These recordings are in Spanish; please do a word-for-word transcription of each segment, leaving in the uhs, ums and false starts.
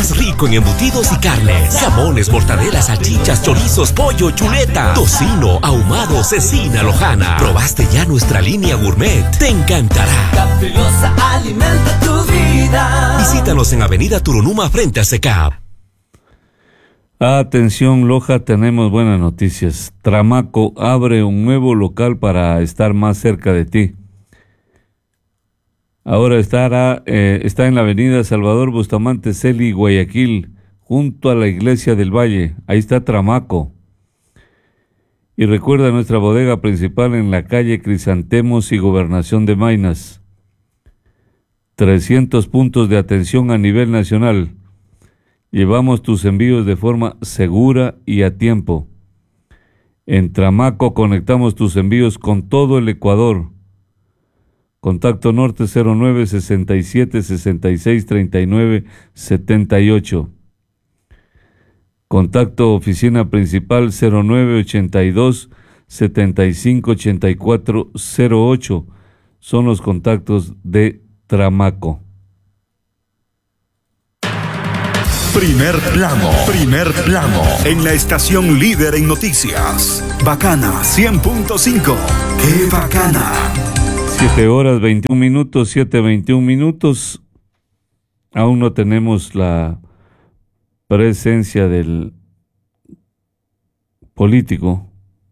más rico en embutidos y carnes. Jamones, mortadelas, salchichas, chorizos, pollo, chuleta, tocino, ahumado, cecina, lojana. ¿Probaste ya nuestra línea gourmet? Te encantará. Caprilosa alimenta tu vida. Visítanos en Avenida Turunuma frente a SECAP. Atención, Loja, tenemos buenas noticias. Tramaco abre un nuevo local para estar más cerca de ti. Ahora estará, eh, está en la avenida Salvador Bustamante Celi, Guayaquil, junto a la Iglesia del Valle. Ahí está Tramaco. Y recuerda nuestra bodega principal en la calle Crisantemos y Gobernación de Maynas. trescientos puntos de atención a nivel nacional. Llevamos tus envíos de forma segura y a tiempo. En Tramaco conectamos tus envíos con todo el Ecuador. Contacto Norte cero nueve sesenta y siete sesenta y seis treinta y nueve setenta y ocho. Contacto Oficina Principal cero nueve ochenta y dos setenta y cinco ochenta y cuatro cero ocho. Son los contactos de Tramaco. Primer plano, primer plano, en la estación líder en noticias. Bacana cien punto cinco. ¡Qué bacana! Siete horas veintiún minutos, siete veintiún minutos. Aún no tenemos la presencia del político,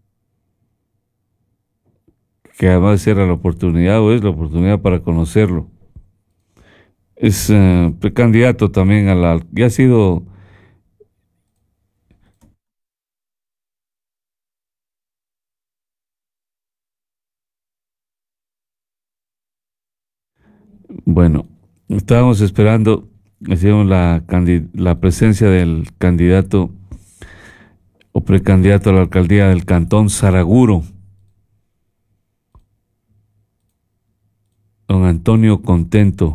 que además era la oportunidad o es la oportunidad para conocerlo. Es uh, precandidato también a la... ya ha sido... Bueno, estábamos esperando, decíamos, la, la presencia del candidato o precandidato a la alcaldía del Cantón Saraguro, don Antonio Contento,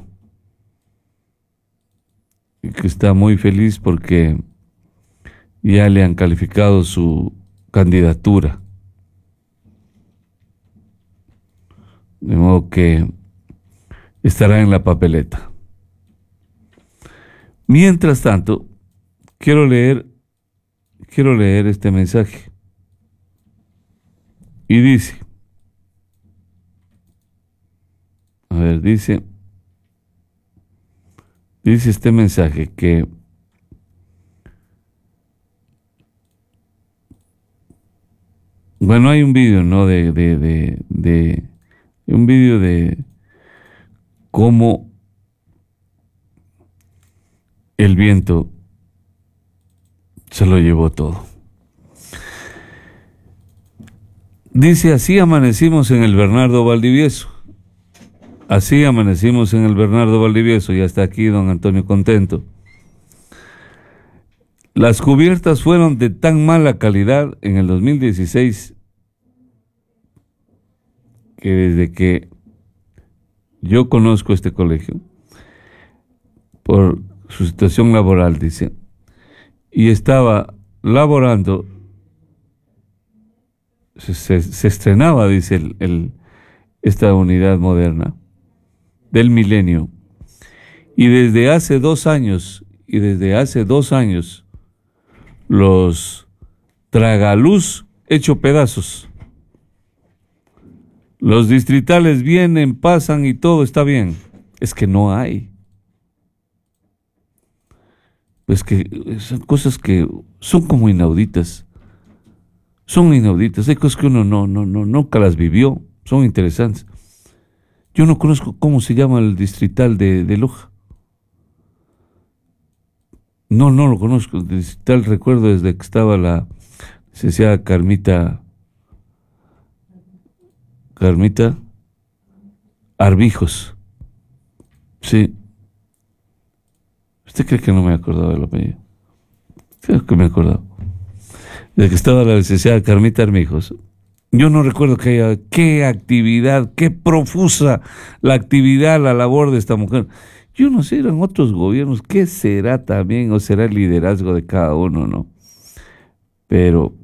que está muy feliz porque ya le han calificado su candidatura. De modo que estará en la papeleta. Mientras tanto, quiero leer, quiero leer este mensaje. Y dice, a ver, dice, dice este mensaje que bueno, hay un vídeo, ¿no? De, de, de, de un vídeo de cómo el viento se lo llevó todo. Dice, así amanecimos en el Bernardo Valdivieso. Así amanecimos en el Bernardo Valdivieso. Ya está aquí don Antonio Contento. Las cubiertas fueron de tan mala calidad en el dos mil dieciséis que desde que yo conozco este colegio, por su situación laboral, dice, y estaba laborando, se, se, se estrenaba, dice, el, el, esta unidad moderna del milenio, y desde hace dos años, y desde hace dos años, los tragaluz hecho pedazos. Los distritales vienen, pasan y todo está bien. Es que no hay. Pues que son cosas que son como inauditas. Son inauditas. Hay cosas que uno no, no, no, nunca las vivió. Son interesantes. Yo no conozco cómo se llama el distrital de, de Loja. No, no lo conozco. El distrital recuerdo desde que estaba la licenciada Carmita... Carmita Arbijos. Sí. ¿Usted cree que no me he acordado del apellido? Creo que me he acordado. Desde que estaba la licenciada Carmita Arbijos. Yo no recuerdo que haya, qué actividad, qué profusa la actividad, la labor de esta mujer. Yo no sé, eran otros gobiernos, ¿qué será también? ¿O será el liderazgo de cada uno, no? Pero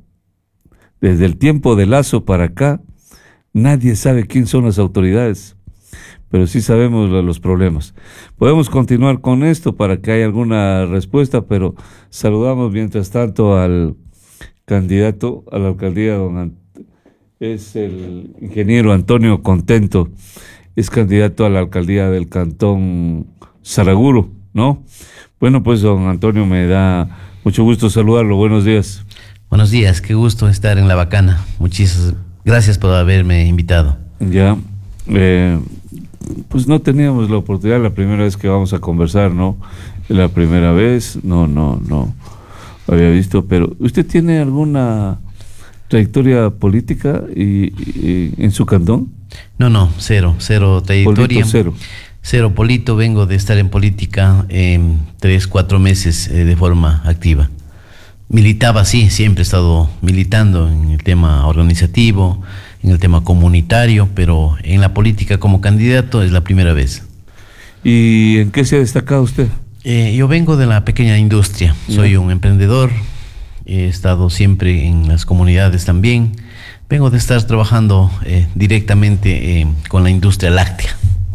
desde el tiempo de Lazo para acá, nadie sabe quién son las autoridades. pero sí sabemos lo- los problemas. Podemos continuar con esto para que haya alguna respuesta, pero saludamos mientras tanto al candidato a la alcaldía, don Ant- es el ingeniero Antonio Contento, es candidato a la alcaldía del Cantón Saraguro, ¿no? Bueno, pues don Antonio, me da mucho gusto saludarlo. Buenos días. Buenos días, qué gusto estar en La Bacana. Muchísimas gracias por haberme invitado. Ya, eh, pues no teníamos la oportunidad la primera vez que vamos a conversar, ¿no? La primera vez, no, no, no había visto, pero ¿usted tiene alguna trayectoria política y, y en su cantón? No, no, cero, cero trayectoria. Polito cero. Cero polito, vengo de estar en política en tres, cuatro meses eh, de forma activa. Militaba, sí, siempre he estado militando en el tema organizativo, en el tema comunitario, pero en la política como candidato es la primera vez. ¿Y en qué se ha destacado usted? Eh, yo vengo de la pequeña industria, soy un emprendedor, he estado siempre en las comunidades también. Vengo de estar trabajando eh, directamente eh, con la industria láctea.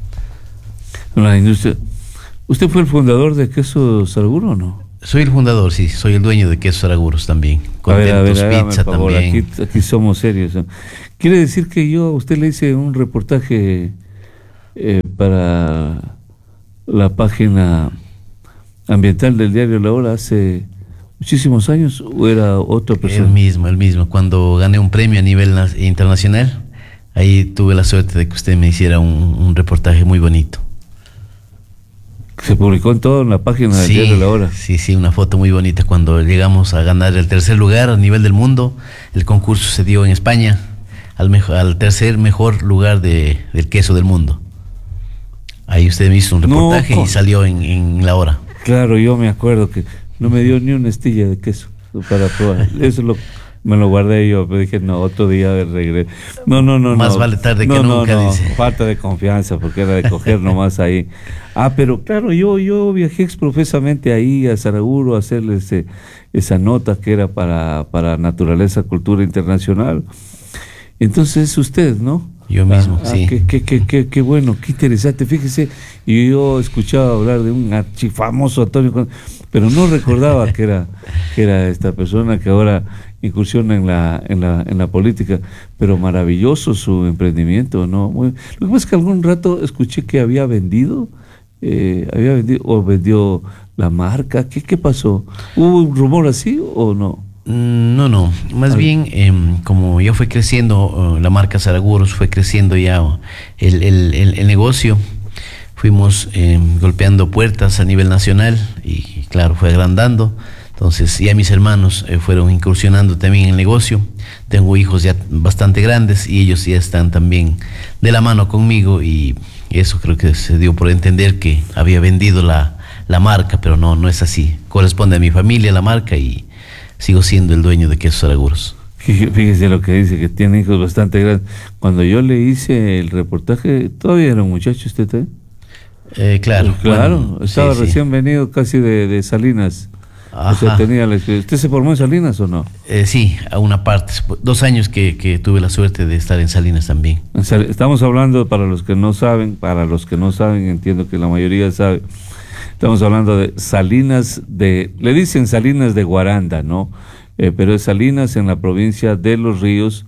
La industria. ¿Usted fue el fundador de Queso Saraguro o no? Soy el fundador, sí, soy el dueño de Quesos Araguros también. A ver, a ver, Contentos hágame Pizza el favor, también. Aquí, aquí somos serios, ¿no? Quiere decir que yo a usted le hice un reportaje eh, para la página ambiental del diario La Hora hace muchísimos años, ¿o era otra persona? El mismo, el mismo. Cuando gané un premio a nivel nas- internacional, ahí tuve la suerte de que usted me hiciera un, un reportaje muy bonito. Se publicó en todo en la página del Sí, diario La Hora. sí, sí, una foto muy bonita. Cuando llegamos a ganar el tercer lugar a nivel del mundo, el concurso se dio en España, al, mejor, al tercer mejor lugar de, del queso del mundo. Ahí usted me hizo un No, reportaje co- y salió en, en La Hora. Claro, yo me acuerdo que no me dio ni una estilla de queso para probar. Eso lo, me lo guardé yo, pero dije, no, otro día regreso. No, no, no. Más no. vale tarde que no, nunca, no, no. dice. Falta de confianza, porque era de coger nomás ahí. Ah, pero claro, yo yo viajé exprofesamente ahí a Saraguro a hacerle ese, esa nota que era para, para Naturaleza Cultura Internacional. Entonces es usted, ¿no? Yo mismo, Ah, sí. Qué, qué, qué, qué, qué bueno, qué interesante. Fíjese, y yo escuchaba hablar de un archifamoso Antonio, Con- pero no recordaba que era que era esta persona que ahora incursiona en la en la en la política. Pero maravilloso su emprendimiento, ¿no? Muy, lo que pasa es que algún rato escuché que había vendido, eh, había vendido o vendió la marca. ¿Qué qué pasó? ¿Hubo un rumor así o no? Mm, No, no, más Al- bien em, como ya fue creciendo uh, la marca Saraguros, fue creciendo ya uh, el, el, el, el negocio, fuimos em, golpeando puertas a nivel nacional y claro, fue agrandando, entonces ya mis hermanos eh, fueron incursionando también en el negocio, tengo hijos ya bastante grandes y ellos ya están también de la mano conmigo y eso creo que se dio por entender que había vendido la, la marca, pero no, no es así, corresponde a mi familia la marca y sigo siendo el dueño de Quesos Araguros. Fíjese fíjese lo que dice, que tiene hijos bastante grandes. Cuando yo le hice el reportaje, todavía era un muchacho usted, ¿eh? Eh, claro. Claro, bueno, estaba sí, sí. recién venido casi de, de Salinas. O sea, Ajá. tenía la experiencia. ¿Usted se formó en Salinas o no? Eh, sí, a una parte. Dos años que, que tuve la suerte de estar en Salinas también. En Sal- Estamos hablando, para los que no saben, para los que no saben, entiendo que la mayoría sabe, estamos hablando de Salinas de, le dicen Salinas de Guaranda, ¿no? Eh, pero es Salinas en la provincia de Los Ríos,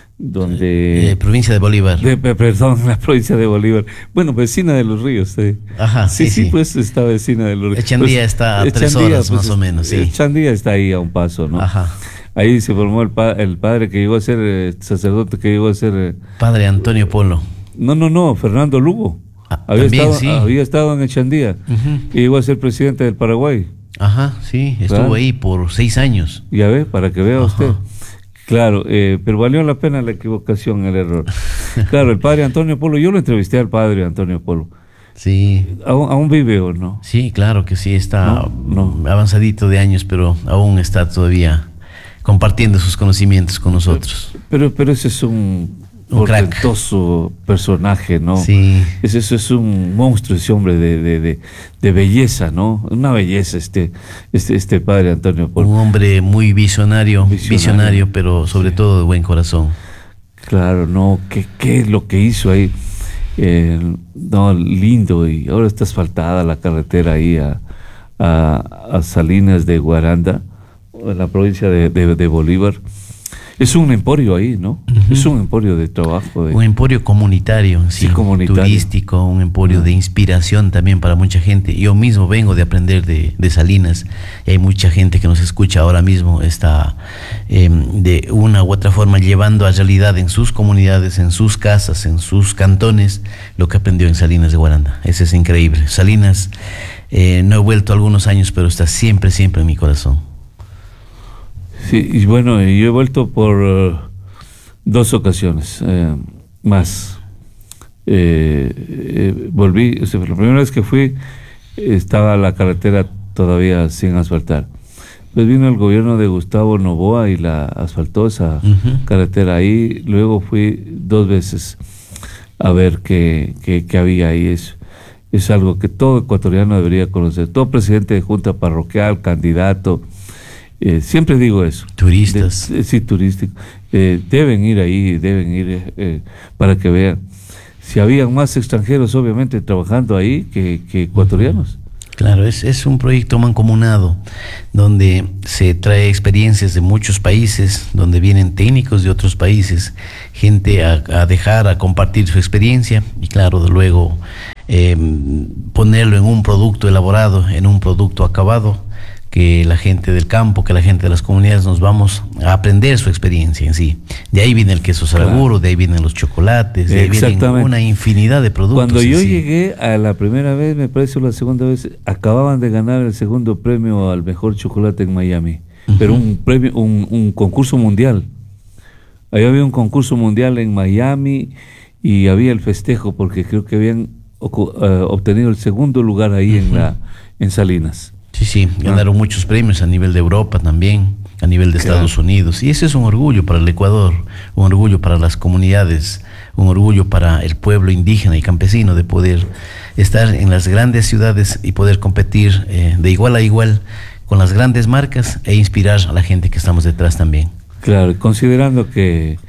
donde... Eh, provincia de Bolívar. de- pe- perdón, la provincia de Bolívar. Bueno, vecina de Los Ríos. eh. Ajá, sí, sí, sí, sí. pues está vecina de Los Ríos. Echandía Pues, está a tres Echandía, horas más o menos, sí. Echandía está ahí a un paso, ¿no? Ajá. Ahí se formó el, pa- el padre que llegó a ser eh, sacerdote, que llegó a ser... eh, Padre Antonio Polo. no, no, no, Fernando Lugo. Ah, había, también, estado, sí. había estado en Echandía Ujú. y llegó a ser presidente del Paraguay. Ajá, sí, estuvo Claro. ahí por seis años. Ya ve, para que vea Ajá. usted. Claro, eh, pero valió la pena la equivocación, el error. Claro, el padre Antonio Polo, yo lo entrevisté al padre Antonio Polo. Sí, ¿Aún, aún vive o no? sí, claro que sí, está No, no. avanzadito de años, pero aún está todavía compartiendo sus conocimientos con nosotros. Pero, pero ese es un, Un crack. portentoso personaje, ¿no? Sí. Ese, eso es un monstruo, ese hombre de, de, de, de belleza, ¿no? Una belleza este, este, este padre Antonio Polo. Un hombre muy visionario, Visionario. visionario, pero sobre todo de buen corazón. Claro, no, ¿qué, qué es lo que hizo ahí? Eh, no, lindo, y ahora está asfaltada la carretera ahí a, a, a Salinas de Guaranda, en la provincia de, de, de Bolívar. Es un emporio ahí, ¿no? Uh-huh. Es un emporio de trabajo. De... Un emporio comunitario, sí, sí comunitario. Turístico, un emporio uh-huh. de inspiración también para mucha gente. Yo mismo vengo de aprender de, de Salinas, y hay mucha gente que nos escucha ahora mismo, está eh, de una u otra forma llevando a realidad en sus comunidades, en sus casas, en sus cantones, lo que aprendió en Salinas de Guaranda. Ese es increíble. Salinas, eh, no he vuelto algunos años, pero está siempre, siempre en mi corazón. Sí, y bueno, yo he vuelto por uh, dos ocasiones eh, más. Eh, eh, volví, o sea, la primera vez que fui estaba la carretera todavía sin asfaltar. Pues vino el gobierno de Gustavo Noboa y la asfaltó esa uh-huh. carretera ahí. Luego fui dos veces a ver qué, qué, qué había ahí. Es, es algo que todo ecuatoriano debería conocer. Todo presidente de junta parroquial, candidato. Eh, siempre digo eso. Turistas. De, sí, turístico. Eh, deben ir ahí, deben ir eh, para que vean. Si habían más extranjeros, obviamente, trabajando ahí que, que ecuatorianos. Claro, es, es un proyecto mancomunado donde se trae experiencias de muchos países, donde vienen técnicos de otros países, gente a, a dejar, a compartir su experiencia y claro, de luego eh, ponerlo en un producto elaborado, en un producto acabado, que la gente del campo, que la gente de las comunidades nos vamos a aprender su experiencia en sí. De ahí viene el queso Saraguro, claro. de ahí vienen los chocolates, de ahí vienen una infinidad de productos. Cuando yo sí. llegué a la primera vez, me parece la segunda vez, acababan de ganar el segundo premio al mejor chocolate en Miami, uh-huh. pero un premio, un, un concurso mundial. Ahí había un concurso mundial en Miami y había el festejo porque creo que habían uh, obtenido el segundo lugar ahí uh-huh. en la en Salinas. Sí, sí, ganaron ah. muchos premios a nivel de Europa también, a nivel de claro. Estados Unidos. Y ese es un orgullo para el Ecuador, un orgullo para las comunidades, un orgullo para el pueblo indígena y campesino de poder estar en las grandes ciudades y poder competir eh, de igual a igual con las grandes marcas e inspirar a la gente que estamos detrás también. Claro, considerando que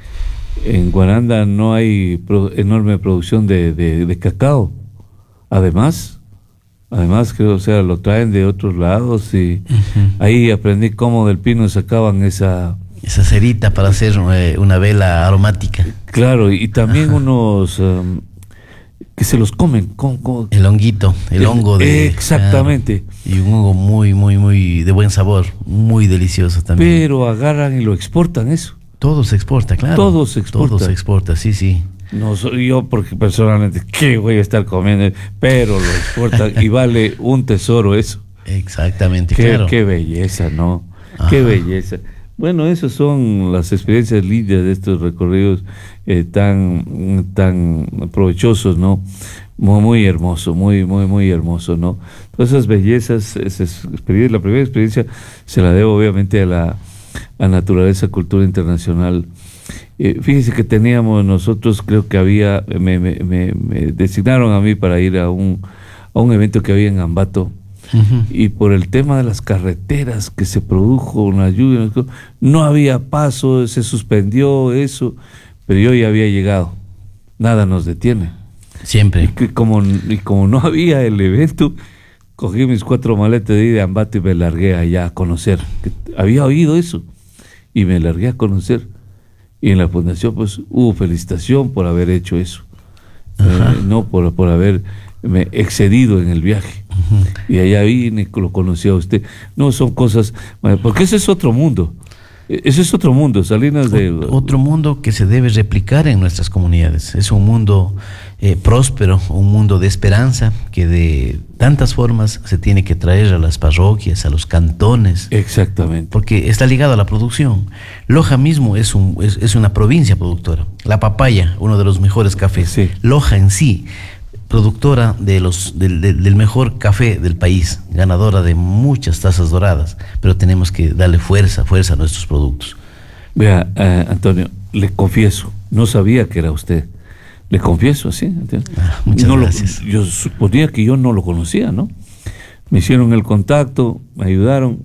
en Guaranda no hay pro, enorme producción de, de, de cacao, además... Además, creo, o sea, lo traen de otros lados y uh-huh. ahí aprendí cómo del pino sacaban esa... Esa cerita para hacer eh, una vela aromática. Claro, y también Ajá. unos um, que se los comen. Con, con, el honguito, el, el hongo de... Exactamente. Claro, y un hongo muy, muy, muy de buen sabor, muy delicioso también. Pero agarran y lo exportan eso. Todo se exporta, claro. Todo se exporta. Todo se exporta, sí, sí. No soy yo porque personalmente, ¿qué voy a estar comiendo? Pero lo exportan y vale un tesoro eso. Exactamente, qué, claro. Qué belleza, ¿no? Ajá. Qué belleza. Bueno, esas son las experiencias lindas de estos recorridos eh, tan, tan provechosos, ¿no? Muy, muy hermoso, muy, muy, muy hermoso, ¿no? Todas esas bellezas, esas experiencias, la primera experiencia se la debo obviamente a la a Naturaleza Cultura Internacional. Eh, fíjense que teníamos nosotros, creo que había, me, me, me, me designaron a mí para ir a un, a un evento que había en Ambato, uh-huh. y por el tema de las carreteras que se produjo una lluvia, no había paso, se suspendió eso, pero yo ya había llegado, nada nos detiene. Siempre. Y, que como, y como no había el evento, cogí mis cuatro maletas de ir de Ambato y me largué allá a conocer, que había oído eso, y me largué a conocer. Y en la fundación pues hubo felicitación por haber hecho eso, eh, no por, por haberme excedido en el viaje. Uh-huh. Y allá vine, lo conocí a usted. No, son cosas, porque ese es otro mundo, ese es otro mundo, Salinas de... Otro mundo que se debe replicar en nuestras comunidades. Es un mundo eh, próspero, un mundo de esperanza que de tantas formas se tiene que traer a las parroquias, a los cantones. Exactamente. Porque está ligado a la producción. Loja mismo es, un, es, es una provincia productora. La Papaya, uno de los mejores cafés. Sí. Loja en sí, productora de los, del, del, del mejor café del país, ganadora de muchas tazas doradas, pero tenemos que darle fuerza, fuerza a nuestros productos. Vea, eh, Antonio, le confieso, no sabía que era usted. Le confieso, ¿sí? Ah, muchas no gracias. Lo, yo suponía que yo no lo conocía, ¿no? Me hicieron el contacto, me ayudaron.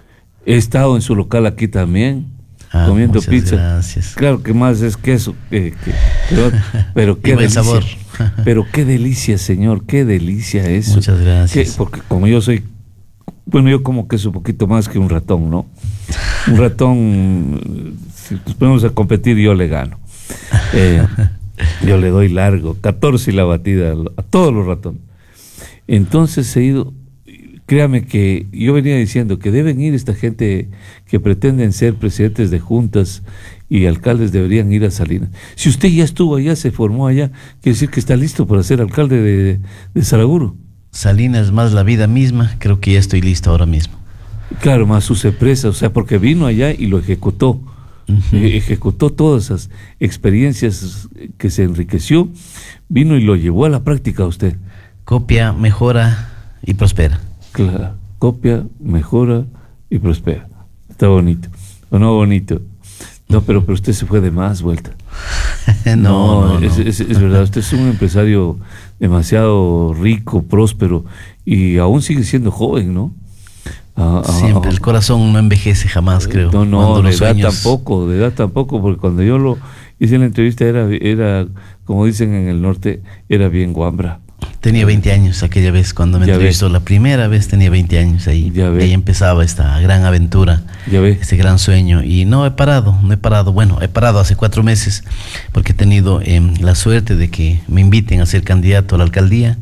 He estado en su local aquí también, ah, comiendo pizza. Gracias. Claro que más es queso, eh, que, pero, pero qué buen sabor. Pero qué delicia, señor, qué delicia eso. Muchas gracias. Que, porque como yo soy, bueno, yo como que es un poquito más que un ratón, ¿no? Un ratón, si nos ponemos a competir, yo le gano. Eh, yo le doy largo, catorce y la batida a todos los ratones. Entonces he ido, créame que yo venía diciendo que deben ir esta gente que pretenden ser presidentes de juntas y alcaldes, deberían ir a Salinas. Si usted ya estuvo allá, se formó allá, quiere decir que está listo para ser alcalde de, de Saraguro. Salinas más la vida misma, creo que ya estoy listo ahora mismo. Claro, más sus empresas, o sea, porque vino allá y lo ejecutó. Uh-huh. E- ejecutó todas esas experiencias que se enriqueció, vino y lo llevó a la práctica usted. Copia, mejora y prospera. Claro, copia, mejora y prospera. Está bonito, o no bonito. No, pero, pero usted se fue de más vuelta. no, no, no, es, no. Es, es verdad, usted es un empresario demasiado rico, próspero, y aún sigue siendo joven, ¿no? Ah, Siempre, ah, el corazón no envejece jamás, creo. No, no, de edad tampoco, de edad tampoco, porque cuando yo lo hice en la entrevista era, era, como dicen en el norte, era bien guambra. Tenía veinte años aquella vez cuando me ya entrevistó ve. La primera vez, tenía veinte años ahí. Ya ve. Ahí empezaba esta gran aventura, ya ve. Este gran sueño. Y no he parado, no he parado. Bueno, he parado hace cuatro meses porque he tenido eh, la suerte de que me inviten a ser candidato a la alcaldía.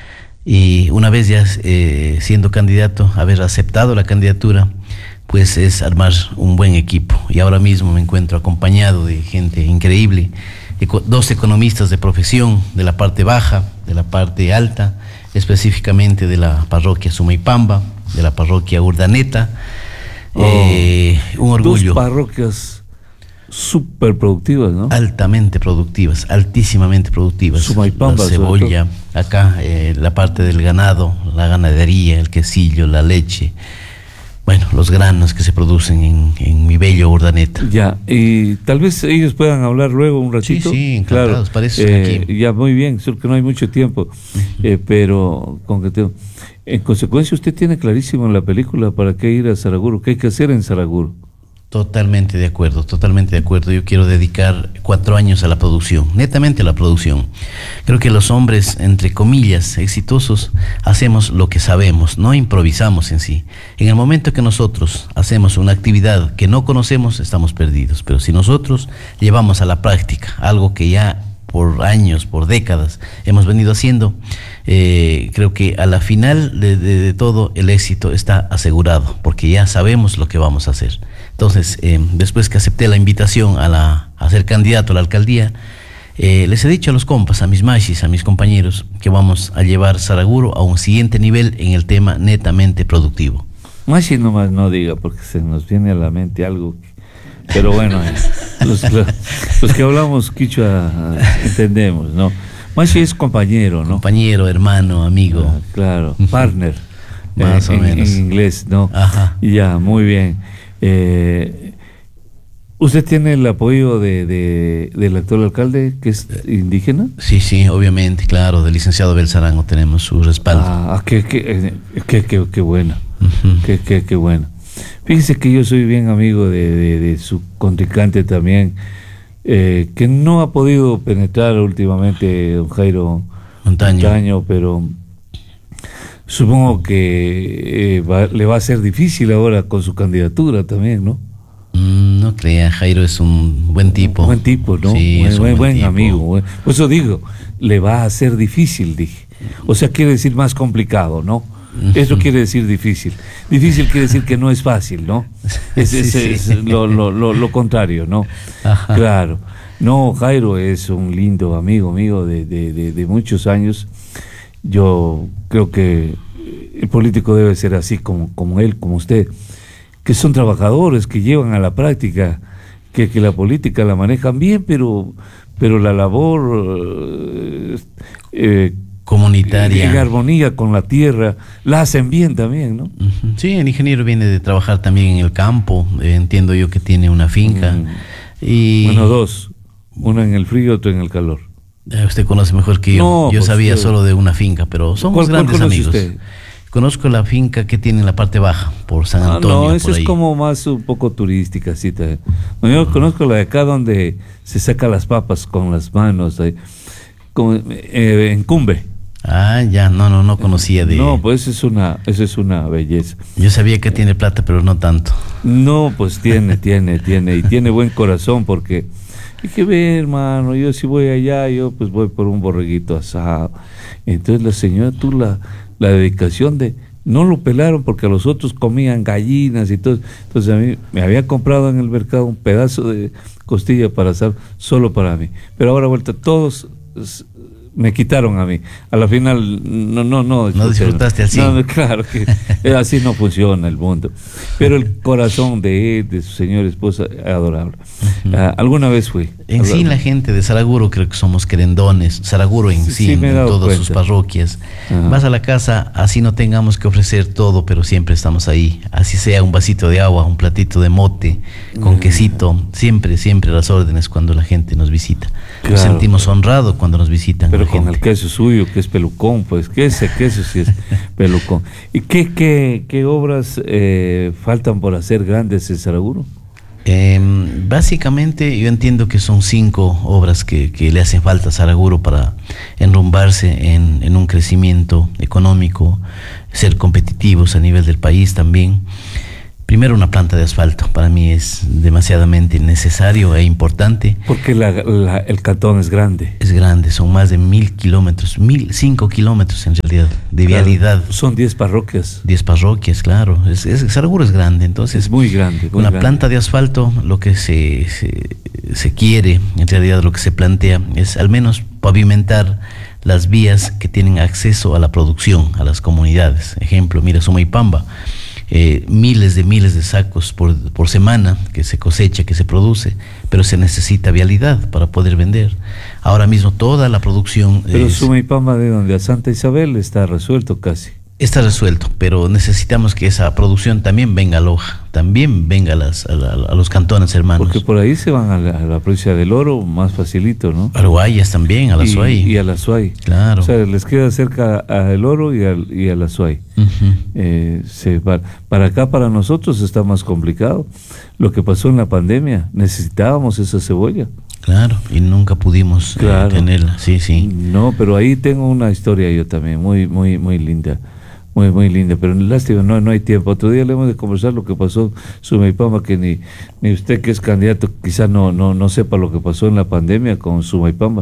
Y una vez ya eh, siendo candidato, haber aceptado la candidatura, pues es armar un buen equipo. Y ahora mismo me encuentro acompañado de gente increíble. Dos economistas de profesión, de la parte baja, de la parte alta, específicamente de la parroquia Sumaypamba, de la parroquia Urdaneta. Oh, eh, un orgullo. Dos parroquias súper productivas, ¿no? Altamente productivas, altísimamente productivas. Sumaypamba, la cebolla, acá eh, la parte del ganado, la ganadería, el quesillo, la leche. Bueno, los granos que se producen en, en mi bello Urdaneta. Ya, y tal vez ellos puedan hablar luego un ratito. Sí, sí, encantados, claro. Parece eh, aquí. Ya, muy bien, solo que no hay mucho tiempo, uh-huh. eh, pero con que te, en consecuencia usted tiene clarísimo en la película para qué ir a Saraguro, qué hay que hacer en Saraguro. Totalmente de acuerdo, totalmente de acuerdo. Yo quiero dedicar cuatro años a la producción, netamente a la producción. Creo que los hombres, entre comillas, exitosos, hacemos lo que sabemos, no improvisamos en sí. En el momento que nosotros hacemos una actividad que no conocemos, estamos perdidos. Pero si nosotros llevamos a la práctica algo que ya por años, por décadas hemos venido haciendo, eh, creo que a la final de, de, de todo el éxito está asegurado, porque ya sabemos lo que vamos a hacer. Entonces, eh, después que acepté la invitación a, la, a ser candidato a la alcaldía, eh, les he dicho a los compas, a mis machis, a mis compañeros, que vamos a llevar Saraguro a un siguiente nivel en el tema netamente productivo. Machi nomás no diga, porque se nos viene a la mente algo, pero bueno, eh, los, los, los que hablamos quichua entendemos, ¿no? Machi es compañero, ¿no? Compañero, hermano, amigo. Ah, claro, partner, más eh, o en, menos. En inglés, ¿no? Ajá. Ya, muy bien. Eh, ¿Usted tiene el apoyo de, de, del actual alcalde, que es indígena? Sí, sí, obviamente, claro, del licenciado Belzarango tenemos su respaldo. Ah, qué, qué, qué, qué, qué bueno, uh-huh. qué, qué, qué bueno. Fíjese que yo soy bien amigo de, de, de su contrincante también, eh, que no ha podido penetrar últimamente don Jairo Montaño, Montaño, pero supongo que eh, va, le va a ser difícil ahora con su candidatura también, ¿no? Mm, no crea, Jairo es un buen tipo. Un buen tipo, ¿no? Sí, buen, es un buen, buen buen tipo. amigo. Buen. Por eso digo, le va a ser difícil, dije. O sea, quiere decir más complicado, ¿no? Eso quiere decir difícil. Difícil quiere decir que no es fácil, ¿no? Es, sí, es, sí. es lo, lo, lo, lo contrario, ¿no? Ajá. Claro. No, Jairo es un lindo amigo mío de, de, de, de muchos años. Yo creo que el político debe ser así como, como él, como usted, que son trabajadores, que llevan a la práctica, que, que la política la manejan bien, pero, pero la labor eh, comunitaria en armonía con la tierra la hacen bien también, ¿no? Uh-huh. Sí, el ingeniero viene de trabajar también en el campo, eh, entiendo yo que tiene una finca. Mm. Y bueno, dos, uno en el frío, otro en el calor. Eh, usted conoce mejor que yo. No, yo pues, sabía usted... solo de una finca, pero somos ¿Cuál, grandes cuál amigos. usted? Conozco la finca que tiene en la parte baja, por San Antonio. Ah, no, eso por es ahí. como más un poco turística, sí. No, yo uh-huh. conozco la de acá donde se saca las papas con las manos. Ahí. como, eh, en Cumbe. Ah, ya, no, no, no conocía de... No, pues es una, eso es una belleza. Yo sabía que tiene plata, pero no tanto. No, pues tiene, tiene, tiene, y tiene buen corazón porque... Hay que ver, hermano, yo si voy allá, yo pues voy por un borreguito asado. Entonces la señora, tú la, la dedicación de... No lo pelaron porque los otros comían gallinas y todo. Entonces a mí me había comprado en el mercado un pedazo de costilla para asar solo para mí. Pero ahora vuelta, todos me quitaron a mí. A la final, no, no, no. No disfrutaste así. No, claro que así no funciona el mundo. Pero el corazón de él, de su señora esposa, adorable. Uh-huh. Uh, alguna vez fui. En sí, la gente de Saraguro creo que somos querendones. Saraguro en sí, sí en, en todas cuenta. sus parroquias. Uh-huh. Vas a la casa, así no tengamos que ofrecer todo, pero siempre estamos ahí. Así sea un vasito de agua, un platito de mote, con uh-huh. quesito. Siempre, siempre a las órdenes cuando la gente nos visita. Claro. Nos sentimos honrados cuando nos visitan. Pero con el queso suyo, que es pelucón, pues, que ese queso sí es pelucón. ¿Y qué, qué, qué obras eh, faltan por hacer grandes en Saraguro? Eh, básicamente yo entiendo que son cinco obras que, que le hacen falta a Saraguro para enrumbarse en, en un crecimiento económico, ser competitivos a nivel del país también. Primero, una planta de asfalto, para mí es demasiadamente necesario e importante. Porque la, la, el cantón es grande. Es grande, son más de mil kilómetros, mil, cinco kilómetros en realidad, de claro, vialidad. Son diez parroquias. Diez parroquias, claro. Es, es, Saraguro es grande, entonces. Es muy grande. Muy una grande. planta de asfalto, lo que se, se, se quiere, en realidad lo que se plantea, es al menos pavimentar las vías que tienen acceso a la producción, a las comunidades. Ejemplo, mira, Sumaypamba. Eh, miles de miles de sacos por, por semana que se cosecha, que se produce, pero se necesita vialidad para poder vender. Ahora mismo toda la producción... Pero es, Sumaypamba, de donde a Santa Isabel está resuelto casi. Está resuelto, pero necesitamos que esa producción también venga a Loja, también venga a, las, a, la, a los cantones hermanos. Porque por ahí se van a la, a la provincia del Oro más facilito, ¿no? A Guayas también, a la Suay. Y a la Suay. Claro. O sea, les queda cerca a El Oro y a, y a la Suay. Uh-huh. eh, se, para, para acá, para nosotros está más complicado. Lo que pasó en la pandemia, necesitábamos esa cebolla. Claro, y nunca pudimos claro. eh, tenerla, sí, sí. No, pero ahí tengo una historia yo también, muy, muy, muy linda. Muy, muy linda, pero lástima, no, no hay tiempo. Otro día le hemos de conversar lo que pasó Sumaypamba, que ni, ni usted que es candidato quizá no, no, no sepa lo que pasó en la pandemia con Sumaypamba.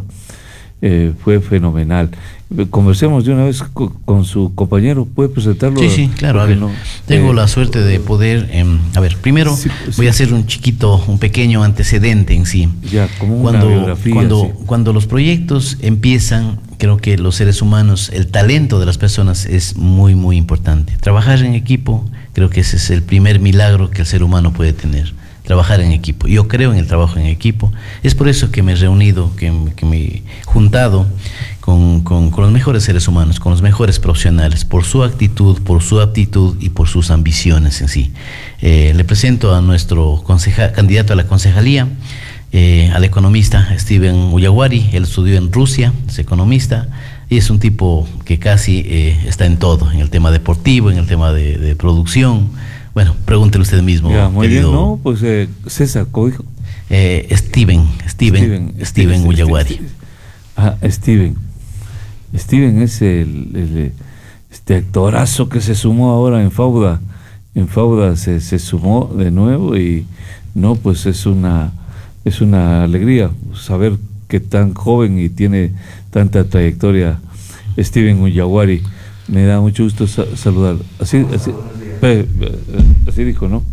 Eh, fue fenomenal. Conversemos de una vez con, con su compañero, ¿puede presentarlo? Sí, sí, claro, a ver, no, tengo eh, la suerte de poder, eh, a ver, primero sí, sí. voy a hacer un chiquito, un pequeño antecedente en sí. Ya, como una cuando, biografía. Cuando, sí. cuando los proyectos empiezan, creo que los seres humanos, el talento de las personas es muy, muy importante. Trabajar en equipo, creo que ese es el primer milagro que el ser humano puede tener. Trabajar en equipo. Yo creo en el trabajo en equipo. Es por eso que me he reunido, que, que me he juntado con, con, con los mejores seres humanos, con los mejores profesionales, por su actitud, por su aptitud y por sus ambiciones en sí. Eh, le presento a nuestro conceja, candidato a la concejalía, eh, al economista Steven Uyaguari. Él estudió en Rusia, es economista, y es un tipo que casi eh, está en todo, en el tema deportivo, en el tema de, de producción. Bueno, pregúntele usted mismo. Ya, muy querido, bien, ¿no? Pues eh, César, ¿cómo dijo? Eh, Steven, Steven, Steven, Steven Uyaguari. Ah, Steven. Steven es el, el este actorazo que se sumó ahora en Fauda. En Fauda se, se sumó de nuevo y no, pues es una es una alegría saber que tan joven y tiene tanta trayectoria Steven Uyaguari. Me da mucho gusto sa saludar. Así, así. Así dijo, ¿no?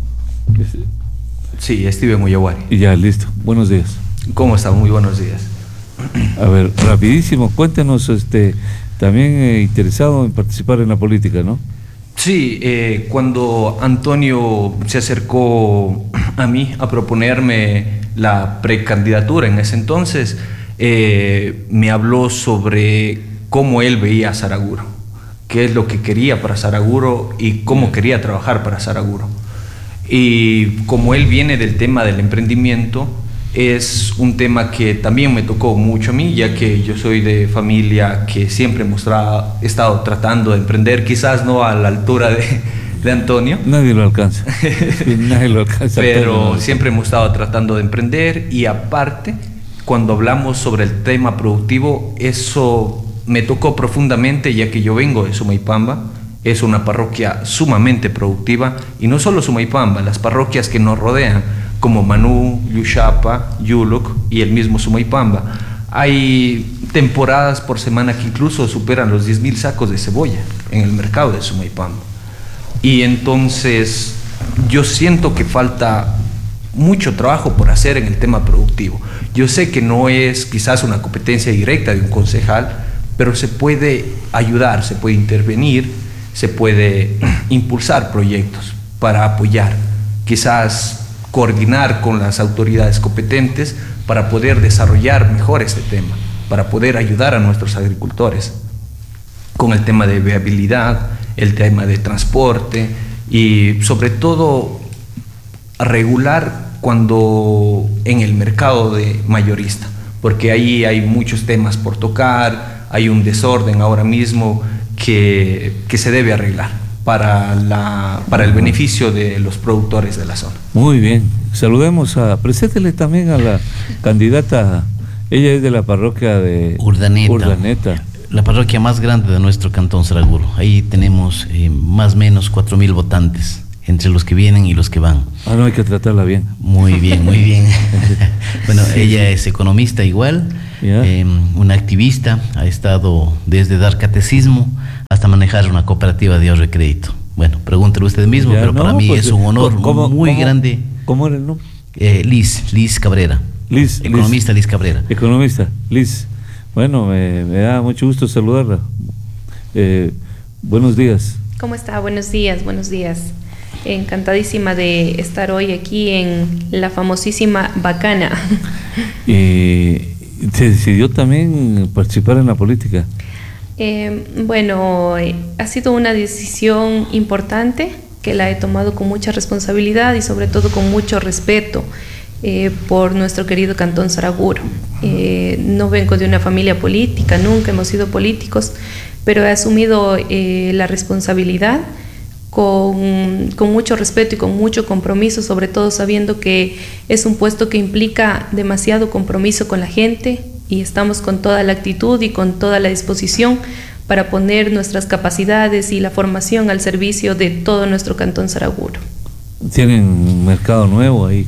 Sí, Steven Uyaguari. Y ya, listo. Buenos días. ¿Cómo está? Muy buenos días. A ver, rapidísimo, cuéntenos, este, también eh, interesado en participar en la política, ¿no? Sí, eh, cuando Antonio se acercó a mí a proponerme la precandidatura en ese entonces, eh, me habló sobre cómo él veía a Saraguro, qué es lo que quería para Saraguro y cómo quería trabajar para Saraguro. Y como él viene del tema del emprendimiento, es un tema que también me tocó mucho a mí, ya que yo soy de familia que siempre hemos tra estado tratando de emprender, quizás no a la altura de, de Antonio. Nadie lo alcanza. Sí, nadie lo alcanza. Pero siempre hemos estado tratando de emprender y aparte cuando hablamos sobre el tema productivo, eso me tocó profundamente, ya que yo vengo de Sumaypamba. Es una parroquia sumamente productiva, y no solo Sumaypamba, las parroquias que nos rodean, como Manú, Yushapa, Yuluc y el mismo Sumaypamba. Hay temporadas por semana que incluso superan los diez mil sacos de cebolla en el mercado de Sumaypamba. Y entonces yo siento que falta mucho trabajo por hacer en el tema productivo. Yo sé que no es quizás una competencia directa de un concejal, pero se puede ayudar, se puede intervenir, se puede impulsar proyectos para apoyar, quizás coordinar con las autoridades competentes para poder desarrollar mejor este tema, para poder ayudar a nuestros agricultores con el tema de viabilidad, el tema de transporte y sobre todo regular cuando en el mercado de mayorista, porque ahí hay muchos temas por tocar, hay un desorden ahora mismo que, que se debe arreglar para, la, para el beneficio de los productores de la zona. Muy bien, saludemos a, preséntele también a la candidata, ella es de la parroquia de Urdaneta. Urdaneta. La parroquia más grande de nuestro cantón Saraguro. Ahí tenemos eh, más o menos cuatro mil votantes, entre los que vienen y los que van. Ah, no, hay que tratarla bien. Muy bien, muy bien. Bueno, sí, ella es economista igual, eh, una activista, ha estado desde dar catecismo hasta manejar una cooperativa de ahorro y crédito. Bueno, pregúntelo usted mismo, ya, pero no, para mí pues, es un honor ¿cómo, muy cómo, grande. ¿Cómo era el nombre? Eh, Liz, Liz Cabrera. Liz, economista Liz, Liz Cabrera. Economista, Liz. Bueno, me, me da mucho gusto saludarla. Eh, buenos días. ¿Cómo está? Buenos días, buenos días. Encantadísima de estar hoy aquí en la famosísima Bacana. ¿Y se decidió también participar en la política? Eh, bueno, eh, ha sido una decisión importante que la he tomado con mucha responsabilidad y sobre todo con mucho respeto eh, por nuestro querido Cantón Saraguro. Eh, no vengo de una familia política, nunca hemos sido políticos, pero he asumido eh, la responsabilidad Con, con mucho respeto y con mucho compromiso, sobre todo sabiendo que es un puesto que implica demasiado compromiso con la gente, y estamos con toda la actitud y con toda la disposición para poner nuestras capacidades y la formación al servicio de todo nuestro Cantón Saraguro. ¿Tienen un mercado nuevo ahí?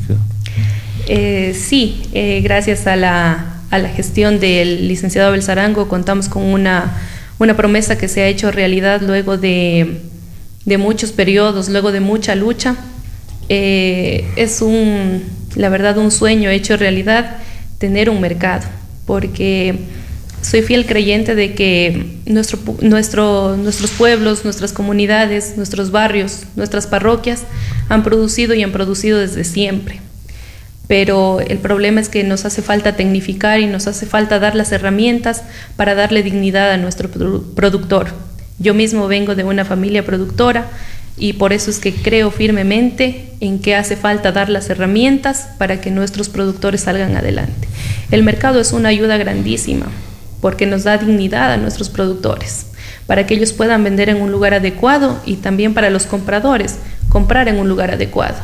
Eh, sí, eh, gracias a la, a la gestión del licenciado Abel Sarango contamos con una, una promesa que se ha hecho realidad luego de de muchos periodos, luego de mucha lucha. Eh, es un, la verdad, un sueño hecho realidad tener un mercado, porque soy fiel creyente de que nuestro, nuestro, nuestros pueblos, nuestras comunidades, nuestros barrios, nuestras parroquias han producido y han producido desde siempre. Pero el problema es que nos hace falta tecnificar y nos hace falta dar las herramientas para darle dignidad a nuestro productor. Yo mismo vengo de una familia productora y por eso es que creo firmemente en que hace falta dar las herramientas para que nuestros productores salgan adelante. El mercado es una ayuda grandísima porque nos da dignidad a nuestros productores, para que ellos puedan vender en un lugar adecuado y también para los compradores, comprar en un lugar adecuado.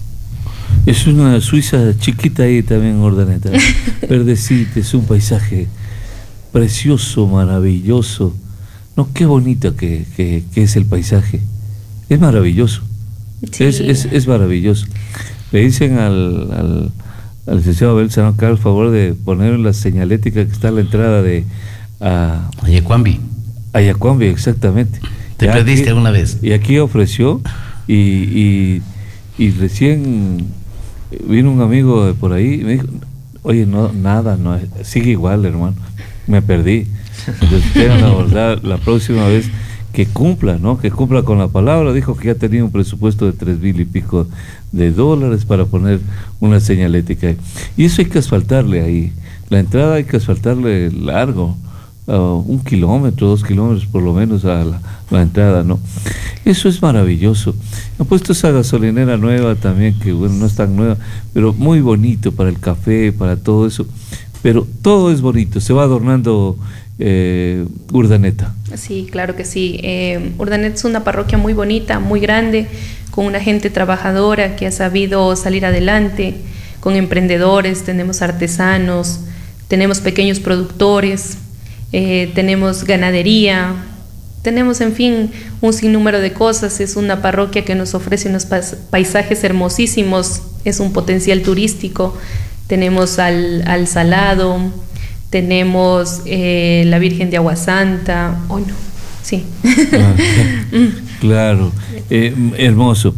Es una Suiza chiquita ahí también, Urdaneta. Verdecita, es un paisaje precioso, maravilloso. No, qué bonito que, que, que es el paisaje. Es maravilloso. Sí. Es, es, es maravilloso. Le dicen al, al, al licenciado Abel Sarango que haga el favor de poner la señalética que está a la entrada de a Ayacuambi. Ayacuambi, exactamente. ¿Te ya perdiste aquí, alguna vez? Y aquí ofreció y, y, y recién vino un amigo de por ahí y me dijo, oye, no, nada, no, sigue igual, hermano. Me perdí. Entonces tengan la verdad la próxima vez que cumpla, ¿no? Que cumpla con la palabra. Dijo que ya tenía un presupuesto de tres mil y pico de dólares para poner una señalética. Y eso hay que asfaltarle ahí. La entrada hay que asfaltarle largo, uh, un kilómetro, dos kilómetros por lo menos a la, la entrada, ¿no? Eso es maravilloso. Han puesto esa gasolinera nueva también, que bueno, no es tan nueva, pero muy bonito para el café, para todo eso. Pero todo es bonito, se va adornando eh, Urdaneta. Sí, claro que sí. Eh, Urdaneta es una parroquia muy bonita, muy grande, con una gente trabajadora que ha sabido salir adelante, con emprendedores, tenemos artesanos, tenemos pequeños productores, eh, tenemos ganadería, tenemos en fin un sinnúmero de cosas. Es una parroquia que nos ofrece unos paisajes hermosísimos, es un potencial turístico. Tenemos al, al Salado, tenemos eh, la Virgen de Agua Santa, oh no, sí. Ah, claro, eh, hermoso.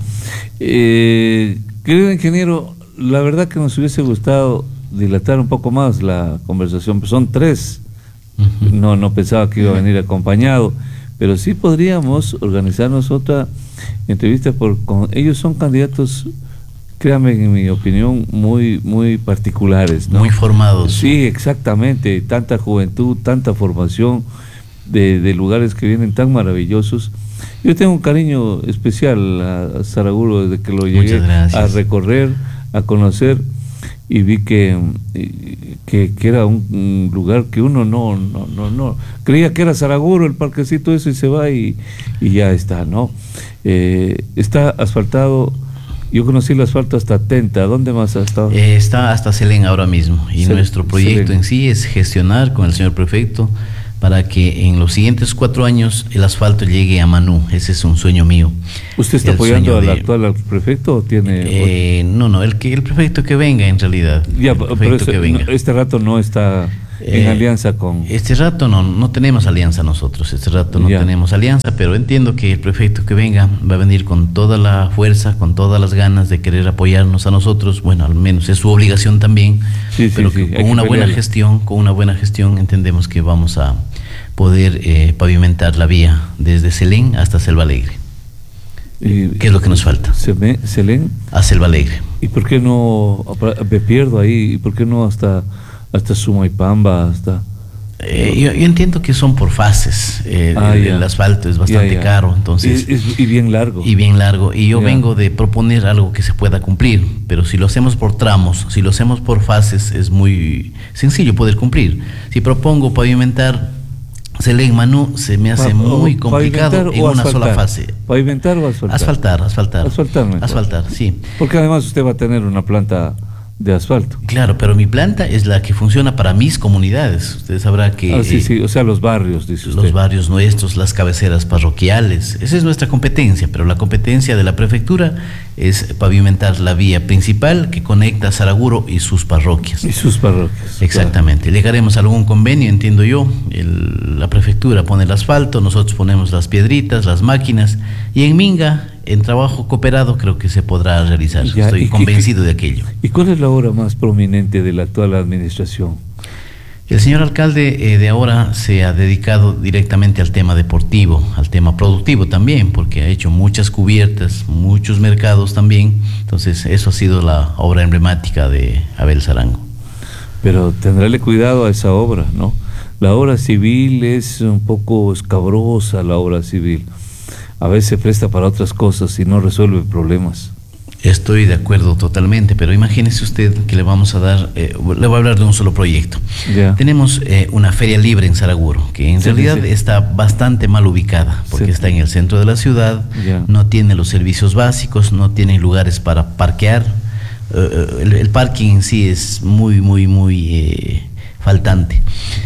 Eh, querido ingeniero, la verdad que nos hubiese gustado dilatar un poco más la conversación, son tres, uh-huh. no, no pensaba que iba a venir acompañado, pero sí podríamos organizarnos otra entrevista, por, con, ellos son candidatos, créanme, en mi opinión, muy muy particulares, ¿no? Muy formados. Sí, exactamente, tanta juventud, tanta formación de, de lugares que vienen tan maravillosos. Yo tengo un cariño especial a, a Saraguro desde que lo llegué a recorrer, a conocer, y vi que, que, que era un, un lugar que uno no, no, no, no, creía que era Saraguro, el parquecito ese, y se va y, y ya está, ¿no? Eh, está asfaltado. Yo conocí el asfalto hasta Tenta. ¿Dónde más ha estado? Eh, está hasta Selén ahora mismo. Y Sel- nuestro proyecto Selén. en sí es gestionar con el señor prefecto para que en los siguientes cuatro años el asfalto llegue a Manú. Ese es un sueño mío. ¿Usted está El apoyando sueño al de- actual al prefecto o tiene...? Eh, no, no, el, que, el prefecto que venga en realidad. ya, el pero prefecto ese- que venga. no, este rato no está en Eh, alianza con... Este rato no, no tenemos alianza nosotros, este rato no Ya. tenemos alianza, pero entiendo que el prefecto que venga va a venir con toda la fuerza, con todas las ganas de querer apoyarnos a nosotros. Bueno, al menos es su obligación también, Sí, sí, pero sí, que hay con que una buena pelearla. gestión, con una buena gestión entendemos que vamos a poder eh, pavimentar la vía desde Selén hasta Selva Alegre. y- ¿Qué es lo que nos falta? Se me, Selén. A Selva Alegre. ¿Y por qué no, me pierdo ahí, y por qué no hasta, hasta Sumaypamba, hasta... Eh, yo, yo entiendo que son por fases. eh, Ah, el, ya. el asfalto es bastante Ya, ya. caro, entonces... Y, es- y bien largo. Y bien largo. Y yo Ya. vengo de proponer algo que se pueda cumplir, pero si lo hacemos por tramos, si lo hacemos por fases, es muy sencillo poder cumplir. Si propongo pavimentar Selén Manú, se me hace Pa- muy o complicado pavimentar en o una sola asfaltar. fase. ¿Pavimentar o asfaltar? Asfaltar, asfaltar. Asfaltar mejor. Asfaltar, sí. Porque además usted va a tener una planta de asfalto. Claro, pero mi planta es la que funciona para mis comunidades. Usted sabrá que Ah, sí, eh, sí, o sea, los barrios, dice usted. los barrios nuestros, las cabeceras parroquiales, esa es nuestra competencia, pero la competencia de la prefectura es pavimentar la vía principal que conecta Saraguro y sus parroquias. Y sus parroquias. Exactamente, llegaremos a algún convenio, entiendo yo, el- la prefectura pone el asfalto, nosotros ponemos las piedritas, las máquinas, y en Minga, en trabajo cooperado, creo que se podrá realizar. Ya, Estoy ¿y qué- convencido de aquello. Claro. ¿Y cuál es la obra más prominente de la actual administración? El señor alcalde eh, de ahora se ha dedicado directamente al tema deportivo, al tema productivo también, porque ha hecho muchas cubiertas, muchos mercados también. Entonces, eso ha sido la obra emblemática de Abel Sarango. Pero tendrále cuidado a esa obra, ¿no? La obra civil es un poco escabrosa, la obra civil. A veces se presta para otras cosas y no resuelve problemas. Estoy de acuerdo totalmente, pero imagínese usted que le vamos a dar, eh, le voy a hablar de un solo proyecto. Ya. Tenemos eh, una feria libre en Saraguro, que en Sí, realidad sí. está bastante mal ubicada, porque Sí. está en el centro de la ciudad, Ya. no tiene los servicios básicos, no tiene lugares para parquear. Eh, el, el parking en sí es muy, muy, muy eh, faltante.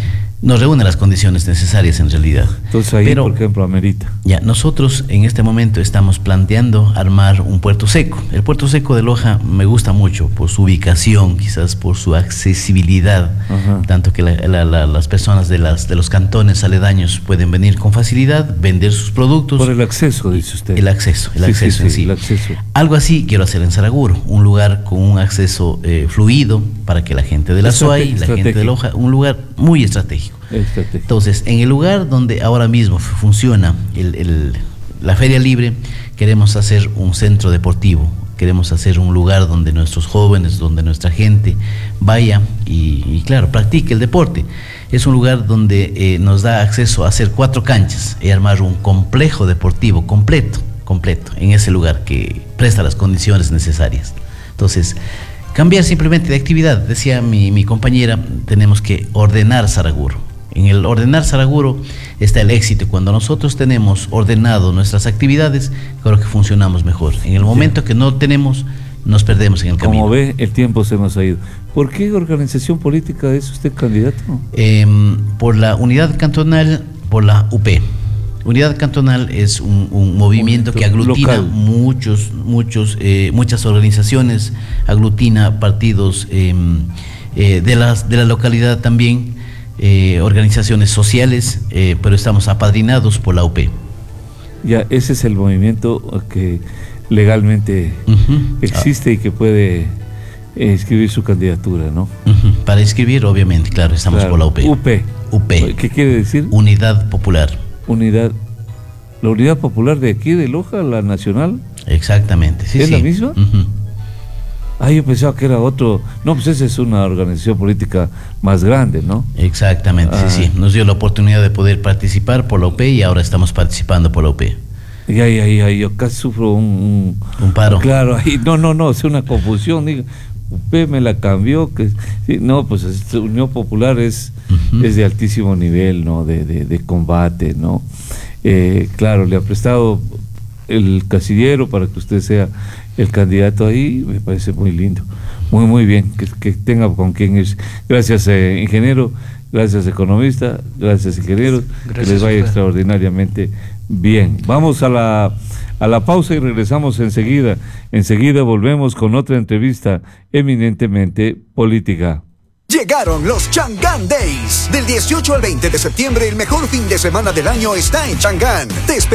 No reúne las condiciones necesarias en realidad. Entonces ahí, Pero, por ejemplo, amerita. ya, nosotros en este momento estamos planteando armar un puerto seco. El puerto seco de Loja me gusta mucho por su ubicación, quizás por su accesibilidad, Ajá. tanto que la- la- la- las personas de, las, de los cantones aledaños pueden venir con facilidad, vender sus productos. Por el acceso, dice usted. El acceso, el Sí, acceso sí, en sí, sí. el acceso. Algo así quiero hacer en Saraguro, un lugar con un acceso eh, fluido para que la gente de la Estrate- Suay, la gente de estratégico. Loja, un lugar muy estratégico. Estratégico. Entonces, en el lugar donde ahora mismo f- funciona el- el- la Feria Libre, queremos hacer un centro deportivo, queremos hacer un lugar donde nuestros jóvenes, donde nuestra gente vaya y, y claro, practique el deporte. Es un lugar donde eh, nos da acceso a hacer cuatro canchas y armar un complejo deportivo completo, completo, en ese lugar que presta las condiciones necesarias. Entonces, cambiar simplemente de actividad, decía mi, mi compañera, tenemos que ordenar Saraguro. En el ordenar Saraguro está el éxito. Cuando nosotros tenemos ordenado nuestras actividades, creo que funcionamos mejor. En el momento que no tenemos, nos perdemos en el camino. Como ve, el tiempo se nos ha ido. ¿Por qué organización política es usted candidato? Eh, por la Unidad Cantonal, por la U P. Unidad Cantonal es un, un movimiento que aglutina local. muchos, muchos, eh, muchas organizaciones, aglutina partidos eh, eh, de, las, de la localidad también, eh, organizaciones sociales, eh, pero estamos apadrinados por la U P. Ya, ese es el movimiento que legalmente uh-huh. existe ah. y que puede eh, inscribir su candidatura, ¿no? Uh-huh. Para inscribir, obviamente, claro, estamos claro. por la U P. U P. U P. ¿Qué quiere decir? Unidad Popular. Unidad, la Unidad Popular de aquí, de Loja, la nacional. Exactamente, sí, ¿Es sí. la misma? Uh-huh. Ah, yo pensaba que era otro. No, pues esa es una organización política más grande, ¿no? Exactamente, ah. sí, sí. Nos dio la oportunidad de poder participar por la U P y ahora estamos participando por la U P. Y ahí, ahí, ahí, yo casi sufro un... Un, un paro. Claro, ahí, no, no, no, es una confusión, digo. U P me la cambió, que sí, no, pues Unión Popular es, uh-huh. es de altísimo nivel, ¿no? De, de, de combate, ¿no? Eh, claro, le ha prestado el casillero para que usted sea el candidato ahí, me parece muy lindo, muy, muy bien, que, que tenga con quien ir. Gracias, eh, ingeniero, gracias, economista, gracias, ingenieros, gracias, que les vaya extraordinariamente bien. Vamos a la... A la pausa y regresamos enseguida. Enseguida volvemos con otra entrevista eminentemente política. Llegaron los Chang'an Days. Del dieciocho al veinte de septiembre, el mejor fin de semana del año está en Chang'an. Te